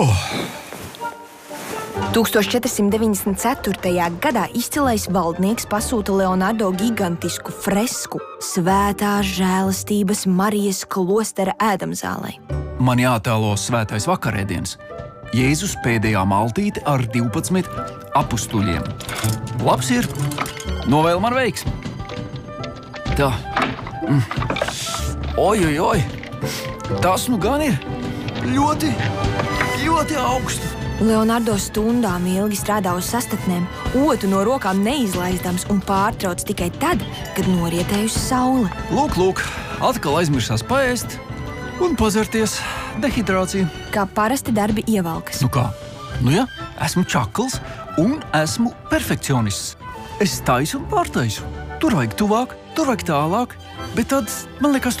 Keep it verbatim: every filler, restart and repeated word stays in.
Oh. tūkstoš četri simti deviņdesmit ceturtajā. gadā izcilais valdnieks pasūta Leonardo gigantisku fresku Svētās žēlastības Marijas klostera ēdamzālei. Man jātēlo svētais vakarēdiens. Jēzus pēdējā maltīte ar divpadsmit apustuļiem. Labs ir. Novēl man veiksmi. Tā. Mm. Oj, oj, oj. Tas nu gan ir ļoti, ļoti augstu. Leonardo stundām ilgi strādā uz sastatnēm, otu no rokām neizlaizdams un pārtrauc tikai tad, kad norietējusi saule. Lūk, lūk, atkal aizmirsās paēst un pazerties dehidrācija. Kā parasti darbi ievalkas. Nu kā? Nu ja, esmu čakls un esmu perfekcionists. Es taisu un pārtaisu. Tur vajag tuvāk, tur vajag tālāk, bet tad man liekas